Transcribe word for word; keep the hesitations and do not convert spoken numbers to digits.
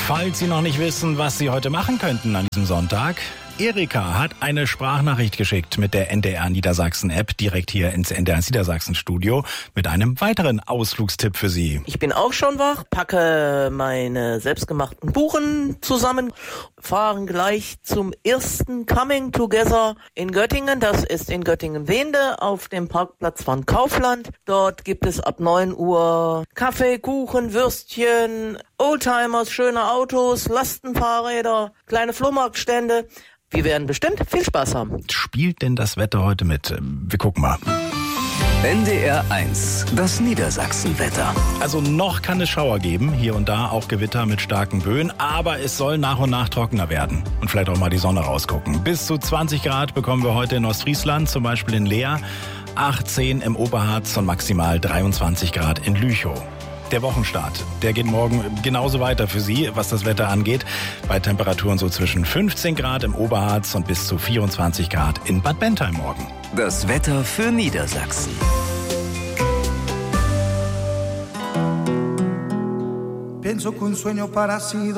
Falls Sie noch nicht wissen, was Sie heute machen könnten an diesem Sonntag, Erika hat eine Sprachnachricht geschickt mit der N D R Niedersachsen-App direkt hier ins N D R Niedersachsen-Studio mit einem weiteren Ausflugstipp für Sie. Ich bin auch schon wach, packe meine selbstgemachten Kuchen zusammen, fahren gleich zum ersten Coming Together in Göttingen. Das ist in Göttingen-Wende auf dem Parkplatz von Kaufland. Dort gibt es ab neun Uhr Kaffee, Kuchen, Würstchen, Oldtimers, schöne Autos, Lastenfahrräder, kleine Flohmarktstände. Wir werden bestimmt viel Spaß haben. Spielt denn das Wetter heute mit? Wir gucken mal. N D R eins, das Niedersachsenwetter. Also noch kann es Schauer geben, hier und da auch Gewitter mit starken Böen, aber es soll nach und nach trockener werden und vielleicht auch mal die Sonne rausgucken. Bis zu zwanzig Grad bekommen wir heute in Ostfriesland, zum Beispiel in Leer, achtzehn im Oberharz und maximal dreiundzwanzig Grad in Lüchow. Der Wochenstart, der geht morgen genauso weiter für Sie, was das Wetter angeht. Bei Temperaturen so zwischen fünfzehn Grad im Oberharz und bis zu vierundzwanzig Grad in Bad Bentheim morgen. Das Wetter für Niedersachsen. Pienso que un sueño parecido